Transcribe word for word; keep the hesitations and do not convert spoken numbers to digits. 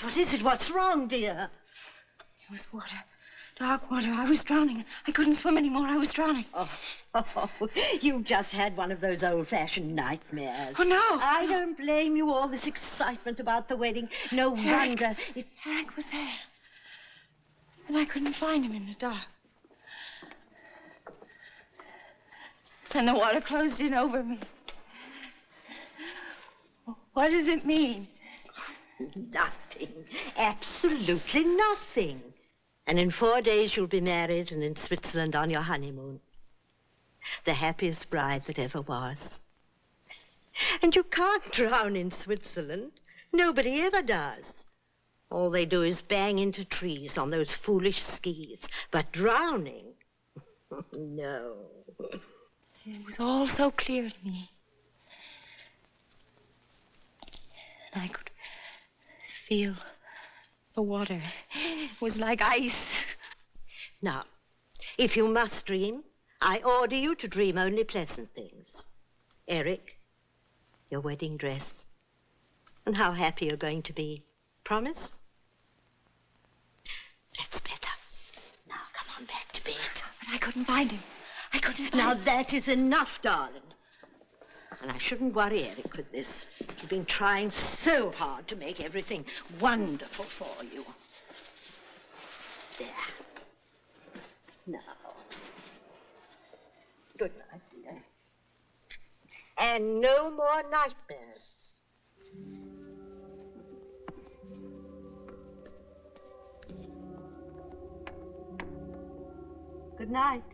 what is it? What's wrong, dear? It was water. Dark water. I was drowning. I couldn't swim anymore. I was drowning. Oh, oh, you've just had one of those old-fashioned nightmares. Oh, no. I don't blame you. All this excitement about the wedding. No Eric. wonder. It... Eric was there. And I couldn't find him in the dark. And the water closed in over me. What does it mean? Nothing. Absolutely nothing. And in four days you'll be married and in Switzerland on your honeymoon. The happiest bride that ever was. And you can't drown in Switzerland. Nobody ever does. All they do is bang into trees on those foolish skis. But drowning? No. It was all so clear to me. And I could feel the water. It was like ice. Now, if you must dream, I order you to dream only pleasant things. Eric, your wedding dress, and how happy you're going to be. Promise? That's better. Now, come on back to bed. But I couldn't find him. I couldn't find Now, him. that is enough, darling. And I shouldn't worry Eric with this. He's been trying so hard to make everything wonderful for you. There. Now. Good night, dear. And no more nightmares. Good night.